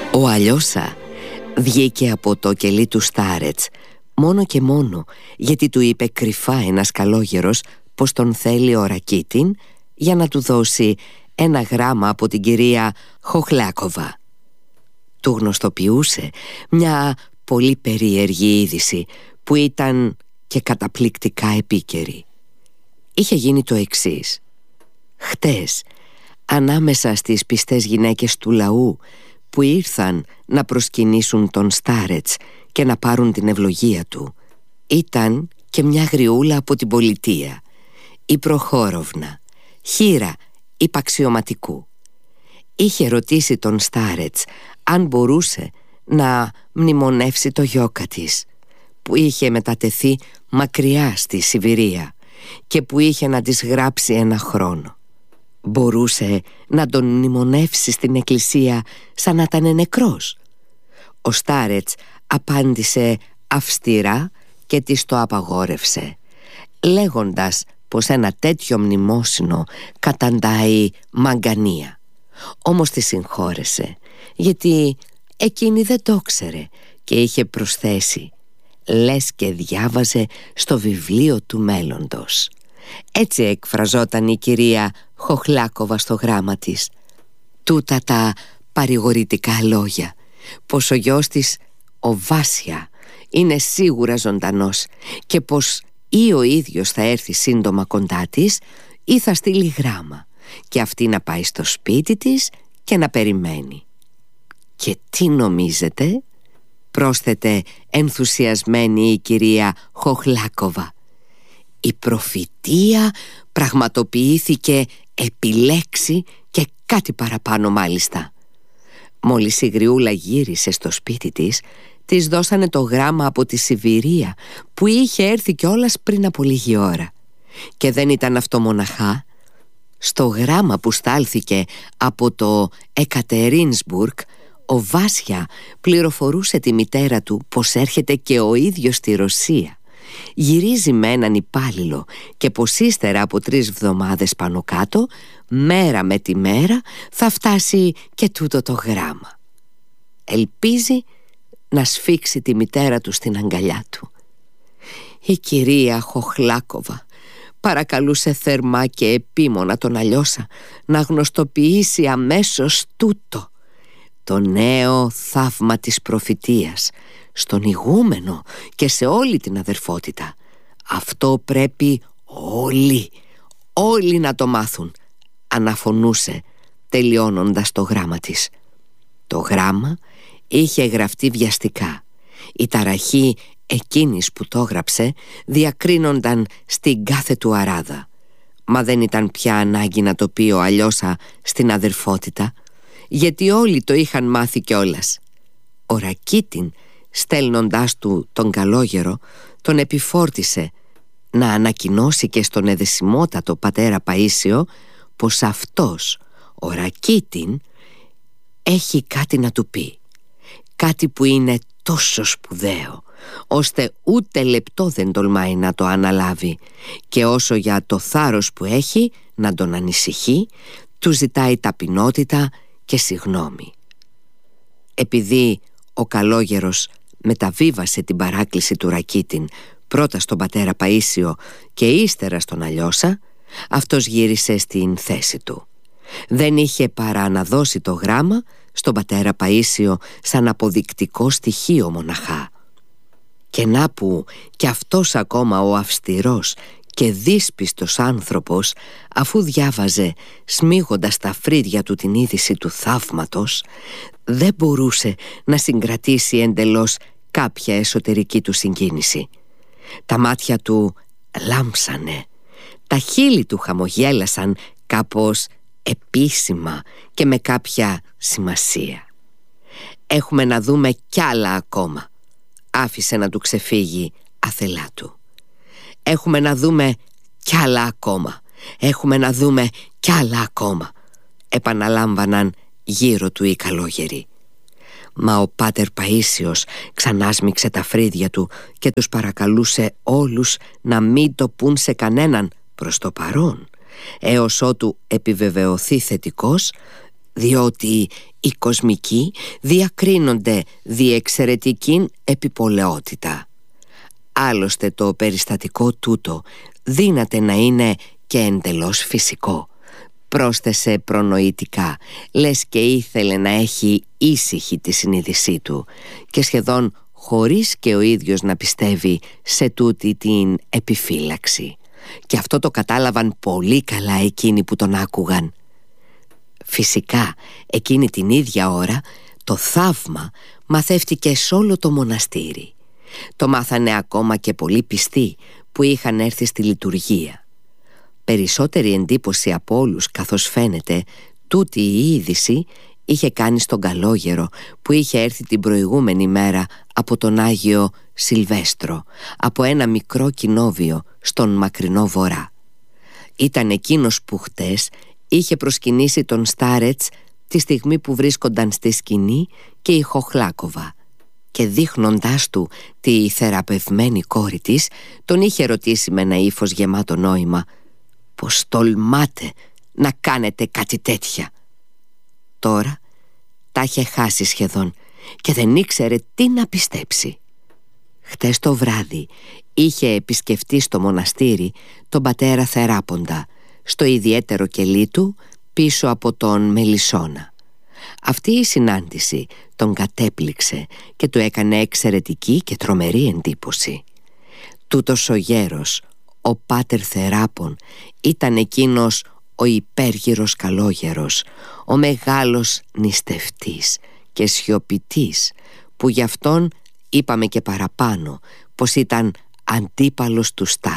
Ο Αλιώσα βγήκε από το κελί του Στάρετς μόνο και μόνο γιατί του είπε κρυφά ένας καλόγερος πως τον θέλει ο Ρακίτιν για να του δώσει ένα γράμμα από την κυρία Χοχλάκοβα. Του γνωστοποιούσε μια πολύ περίεργη είδηση που ήταν και καταπληκτικά επίκαιρη. Είχε γίνει το εξής: χτες, ανάμεσα στις πιστές γυναίκες του λαού που ήρθαν να προσκυνήσουν τον Στάρετς και να πάρουν την ευλογία του, ήταν και μια γριούλα από την πολιτεία, η Προχώροβνα, χήρα υπαξιωματικού. Είχε ρωτήσει τον Στάρετς αν μπορούσε να μνημονεύσει το γιώκα της, που είχε μετατεθεί μακριά στη Σιβηρία και που είχε να της γράψει ένα χρόνο. Μπορούσε να τον μνημονεύσει στην εκκλησία σαν να ήταν νεκρός. Ο Στάρετς απάντησε αυστηρά και της το απαγόρευσε, λέγοντας πως ένα τέτοιο μνημόσυνο καταντάει μαγκανία. Όμως τη συγχώρεσε, γιατί εκείνη δεν το ξέρε και είχε προσθέσει: λες και διάβαζε στο βιβλίο του μέλλοντος. Έτσι εκφραζόταν η κυρία Χοχλάκοβα στο γράμμα της. Τούτα τα παρηγορητικά λόγια, πως ο γιος της, ο Βάσια, είναι σίγουρα ζωντανός και πως ή ο ίδιος θα έρθει σύντομα κοντά της ή θα στείλει γράμμα και αυτή να πάει στο σπίτι της και να περιμένει. Και τι νομίζετε? Πρόσθεται ενθουσιασμένη η κυρία Χοχλάκοβα. Η προφητεία πραγματοποιήθηκε επί λέξη και κάτι παραπάνω μάλιστα. Μόλις η γριούλα γύρισε στο σπίτι της, της δώσανε το γράμμα από τη Σιβηρία που είχε έρθει κιόλας πριν από λίγη ώρα. Και δεν ήταν αυτό μοναχά. Στο γράμμα που στάλθηκε από το Εκατερίνσμπουργκ, ο Βάσια πληροφορούσε τη μητέρα του πως έρχεται και ο ίδιος στη Ρωσία. Γυρίζει με έναν υπάλληλο και πως ύστερα από 3 εβδομάδες πάνω κάτω, μέρα με τη μέρα, θα φτάσει και τούτο το γράμμα. Ελπίζει να σφίξει τη μητέρα του στην αγκαλιά του. Η κυρία Χοχλάκοβα παρακαλούσε θερμά και επίμονα τον Αλιώσα να γνωστοποιήσει αμέσως τούτο, το νέο θαύμα της προφητείας, στον ηγούμενο και σε όλη την αδερφότητα. Αυτό πρέπει όλοι να το μάθουν, αναφωνούσε τελειώνοντας το γράμμα της. Το γράμμα είχε γραφτεί βιαστικά. Η ταραχή εκείνης που το γράψε διακρίνονταν στην κάθε του αράδα. Μα δεν ήταν πια ανάγκη να το πει ο Αλιώσα στην αδερφότητα, γιατί όλοι το είχαν μάθει κιόλας. Ο Ρακίτιν, στέλνοντάς του τον καλόγερο, τον επιφόρτισε να ανακοινώσει και στον εδεσιμότατο πατέρα Παΐσιο πως αυτός, ο Ρακίτιν, έχει κάτι να του πει. Κάτι που είναι τόσο σπουδαίο, ώστε ούτε λεπτό δεν τολμάει να το αναλάβει, και όσο για το θάρρος που έχει να τον ανησυχεί, του ζητάει ταπεινότητα και συγνώμη. Επειδή ο καλόγερος μεταβίβασε την παράκληση του Ρακίτιν πρώτα στον πατέρα Παΐσιο και ύστερα στον Αλιώσα, αυτός γύρισε στην θέση του. Δεν είχε παρά να δώσει το γράμμα στον πατέρα Παΐσιο σαν αποδεικτικό στοιχείο μοναχά. Και να που κι αυτός ακόμα ο αυστηρός και δύσπιστος άνθρωπος, αφού διάβαζε σμίγοντας τα φρύδια του την είδηση του θαύματος, δεν μπορούσε να συγκρατήσει εντελώς κάποια εσωτερική του συγκίνηση. Τα μάτια του λάμψανε, τα χείλη του χαμογέλασαν κάπως επίσημα και με κάποια σημασία. «Έχουμε να δούμε κι άλλα ακόμα», άφησε να του ξεφύγει αθελά του. «Έχουμε να δούμε κι άλλα ακόμα, έχουμε να δούμε κι άλλα ακόμα», επαναλάμβαναν γύρω του οι καλόγεροι. Μα ο πάτερ Παΐσιος ξανάσμιξε τα φρύδια του και τους παρακαλούσε όλους να μην το πουν σε κανέναν προς το παρόν, έως ότου επιβεβαιωθεί θετικός, διότι οι κοσμικοί διακρίνονται διεξαιρετικήν επιπολαιότητα. Άλλωστε το περιστατικό τούτο δύναται να είναι και εντελώς φυσικό. Πρόσθεσε προνοητικά, λες και ήθελε να έχει ήσυχη τη συνείδησή του και σχεδόν χωρίς και ο ίδιος να πιστεύει σε τούτη την επιφύλαξη. Και αυτό το κατάλαβαν πολύ καλά εκείνοι που τον άκουγαν. Φυσικά εκείνη την ίδια ώρα το θαύμα μαθεύτηκε σε όλο το μοναστήρι. Το μάθανε ακόμα και πολλοί πιστοί που είχαν έρθει στη λειτουργία. Περισσότερη εντύπωση από όλους, καθώς φαίνεται, τούτη η είδηση είχε κάνει στον καλόγερο που είχε έρθει την προηγούμενη μέρα από τον Άγιο Σιλβέστρο, από ένα μικρό κοινόβιο στον μακρινό βορρά. Ήταν εκείνος που χτες είχε προσκυνήσει τον Στάρετς τη στιγμή που βρίσκονταν στη σκηνή και η Χοχλάκοβα, και δείχνοντάς του τη θεραπευμένη κόρη της, τον είχε ρωτήσει με ένα ύφος γεμάτο νόημα: «Πως τολμάτε να κάνετε κάτι τέτοια?» Τώρα τα είχε χάσει σχεδόν και δεν ήξερε τι να πιστέψει. Χτες το βράδυ είχε επισκεφτεί στο μοναστήρι τον πατέρα Θεράποντα, στο ιδιαίτερο κελί του πίσω από τον Μελισσόνα. Αυτή η συνάντηση τον κατέπληξε και του έκανε εξαιρετική και τρομερή εντύπωση. Τούτος ο γέρος, ο πάτερ Θεράπων, ήταν εκείνος ο υπέργυρος καλόγερος, ο μεγάλος νηστευτής και σιωπητής, που γι' αυτόν είπαμε και παραπάνω πως ήταν αντίπαλος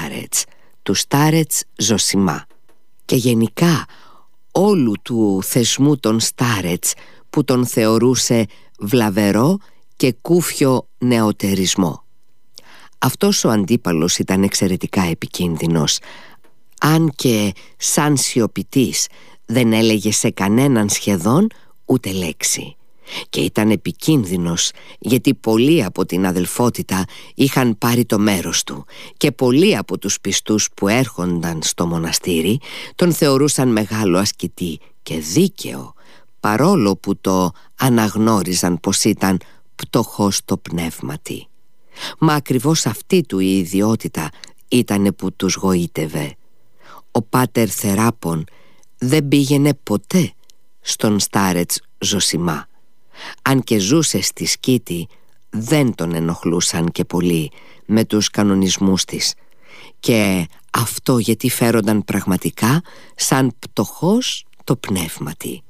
του Στάρετς Ζωσιμά, και γενικά όλου του θεσμού των Στάρετς, που τον θεωρούσε βλαβερό και κούφιο νεοτερισμό. Αυτός ο αντίπαλος ήταν εξαιρετικά επικίνδυνος, αν και σαν σιωπητής δεν έλεγε σε κανέναν σχεδόν ούτε λέξη. Και ήταν επικίνδυνος γιατί πολλοί από την αδελφότητα είχαν πάρει το μέρος του και πολλοί από τους πιστούς που έρχονταν στο μοναστήρι τον θεωρούσαν μεγάλο ασκητή και δίκαιο, παρόλο που το αναγνώριζαν πως ήταν πτωχός το πνεύματι. Μα ακριβώς αυτή του η ιδιότητα ήτανε που τους γοήτευε. Ο πάτερ Θεράπων δεν πήγαινε ποτέ στον Στάρετς Ζωσιμά. Αν και ζούσε στη Σκήτη, δεν τον ενοχλούσαν και πολύ με τους κανονισμούς της, και αυτό γιατί φέρονταν πραγματικά σαν πτωχός το πνεύματι.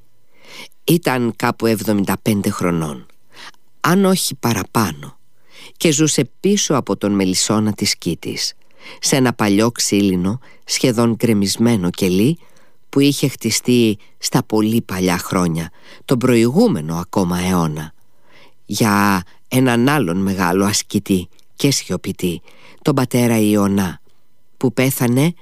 Ήταν κάπου 75 χρονών, αν όχι παραπάνω, και ζούσε πίσω από τον Μελισσόνα της Σκήτης, σε ένα παλιό ξύλινο σχεδόν γκρεμισμένο κελί που είχε χτιστεί στα πολύ παλιά χρόνια, τον προηγούμενο ακόμα αιώνα, για έναν άλλον μεγάλο ασκητή και σιωπητή, τον πατέρα Ιωνά, που πέθανε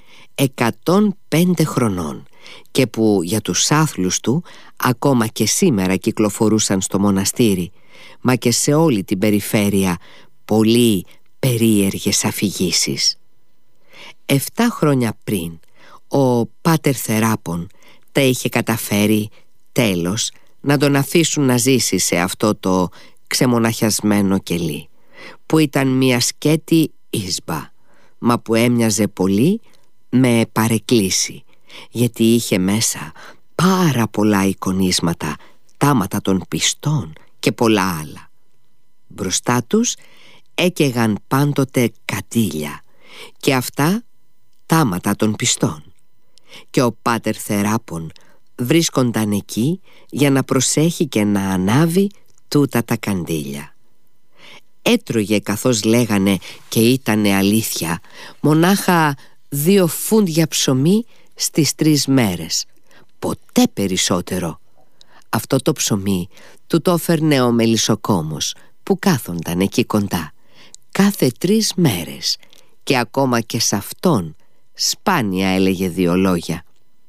105 χρονών και που για τους άθλους του ακόμα και σήμερα κυκλοφορούσαν στο μοναστήρι, μα και σε όλη την περιφέρεια πολύ περίεργες αφηγήσεις. 7 χρόνια πριν ο πάτερ Θεράπων τα είχε καταφέρει τέλος να τον αφήσουν να ζήσει σε αυτό το ξεμοναχιασμένο κελί, που ήταν μια σκέτη ίσμπα, μα που έμοιαζε πολύ με παρεκκλήση, γιατί είχε μέσα πάρα πολλά εικονίσματα, τάματα των πιστών και πολλά άλλα. Μπροστά τους έκαιγαν πάντοτε καντήλια, και αυτά τάματα των πιστών, και ο πάτερ Θεράπων βρίσκονταν εκεί για να προσέχει και να ανάβει τούτα τα καντήλια. Έτρωγε, καθώς λέγανε και ήτανε αλήθεια, μονάχα 2 φούντια ψωμί στις 3 μέρες, ποτέ περισσότερο. Αυτό το ψωμί του το έφερνε ο μελισσοκόμος που κάθονταν εκεί κοντά κάθε 3 μέρες, και ακόμα και σε αυτόν σπάνια έλεγε 2 λόγια.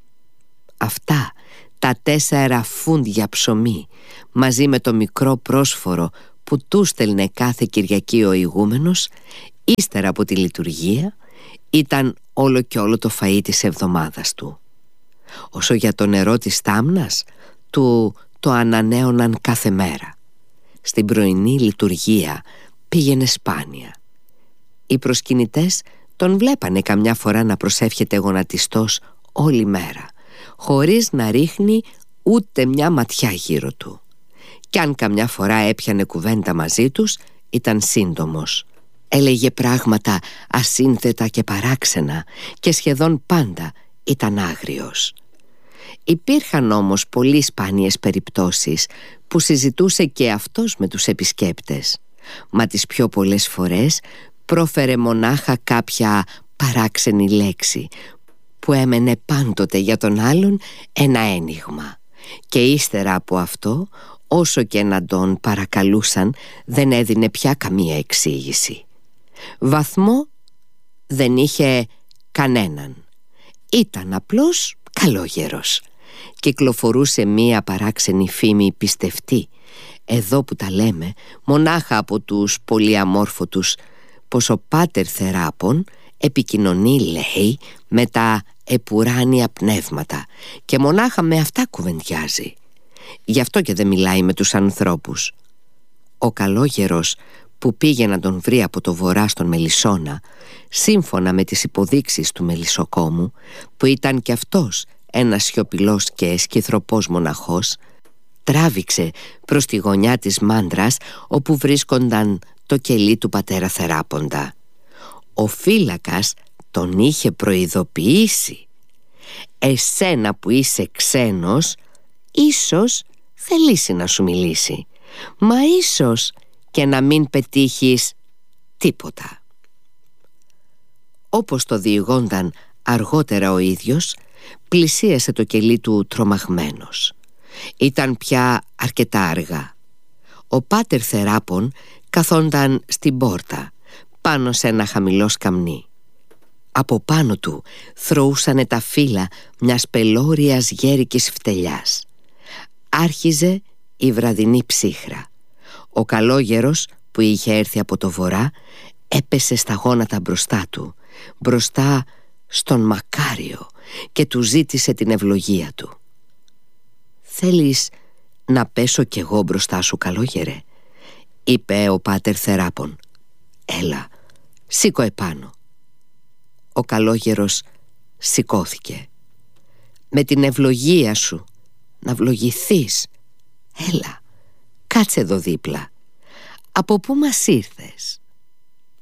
Αυτά τα 4 φούντια ψωμί, μαζί με το μικρό πρόσφορο που του στέλνε κάθε Κυριακή ο ηγούμενος ύστερα από τη λειτουργία, ήταν όλο και όλο το φαΐ της εβδομάδας του. Όσο για το νερό της τάμνας, του το ανανέωναν κάθε μέρα. Στην πρωινή λειτουργία πήγαινε σπάνια. Οι προσκυνητές τον βλέπανε καμιά φορά να προσεύχεται γονατιστός όλη μέρα, χωρίς να ρίχνει ούτε μια ματιά γύρω του. Κι αν καμιά φορά έπιανε κουβέντα μαζί τους, ήταν σύντομος. Έλεγε πράγματα ασύνθετα και παράξενα και σχεδόν πάντα ήταν άγριος. Υπήρχαν όμως πολύ σπάνιες περιπτώσεις που συζητούσε και αυτός με τους επισκέπτες, μα τις πιο πολλές φορές πρόφερε μονάχα κάποια παράξενη λέξη που έμενε πάντοτε για τον άλλον ένα ένιγμα, και ύστερα από αυτό, όσο και να τον παρακαλούσαν, δεν έδινε πια καμία εξήγηση. Βαθμό δεν είχε κανέναν. Ήταν απλώς καλόγερος. Κυκλοφορούσε μία παράξενη φήμη πιστευτή, εδώ που τα λέμε, μονάχα από τους πολυαμόρφωτους, πως ο Πάτερ Θεράπων επικοινωνεί, λέει, με τα επουράνια πνεύματα και μονάχα με αυτά κουβεντιάζει. Γι' αυτό και δεν μιλάει με τους ανθρώπους. Ο καλόγερος που πήγε να τον βρει από το βορρά στον Μελισσόνα, σύμφωνα με τις υποδείξεις του μελισσοκόμου, που ήταν κι αυτός ένας σιωπηλός και σκυθροπός μοναχός, τράβηξε προς τη γωνιά της μάντρας όπου βρίσκονταν το κελί του πατέρα Θεράποντα. Ο φύλακας τον είχε προειδοποιήσει: «Εσένα που είσαι ξένος, ίσως θελήσει να σου μιλήσει, μα ίσως και να μην πετύχεις τίποτα». Όπως το διηγόνταν αργότερα ο ίδιος, πλησίασε το κελί του τρομαγμένος. Ήταν πια αρκετά αργά. Ο Πάτερ Θεράπων καθόνταν στην πόρτα, πάνω σε ένα χαμηλό σκαμνί. Από πάνω του θροούσανε τα φύλλα μιας πελώριας γέρικης φτελιάς. Άρχιζε η βραδινή ψύχρα. Ο καλόγερος που είχε έρθει από το βορρά έπεσε στα γόνατα μπροστά του, μπροστά στον Μακάριο, και του ζήτησε την ευλογία του. «Θέλεις να πέσω κι εγώ μπροστά σου, καλόγερε?» είπε ο Πάτερ Θεράπων. «Έλα, σήκω επάνω». Ο καλόγερος σηκώθηκε. «Με την ευλογία σου να ευλογηθείς. Έλα, κάτσε εδώ δίπλα. Από πού μας ήρθες?»